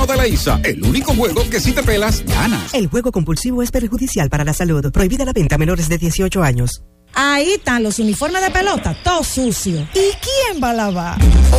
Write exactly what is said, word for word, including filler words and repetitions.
Juego de la ISA, el único juego que si te pelas, ganas. El juego compulsivo es perjudicial para la salud. Prohibida la venta a menores de dieciocho años. Ahí están los uniformes de pelota, todo sucio. ¿Y quién va a lavar?